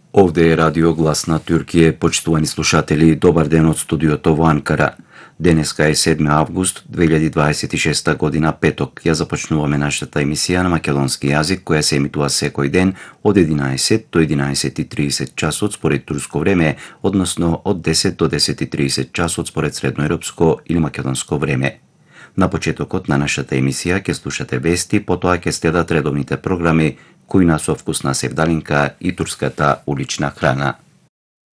Ovde je Radio Glas na Türkiye. Почитувани слушатели, добар ден од студиото во Анкара. Денеска е 7 август 2026 година, петок. Ја започнуваме нашата емисија на македонски јазик, која се емитува секој ден од 11 до 11:30 часот според турско време, односно од 10 до 10:30 часот според средноевропско или македонско време. На почетокот на нашата емисија ќе слушате вести, потоа ќе следат редовните програми Кујна со вкусна севдалинка и турската улична храна.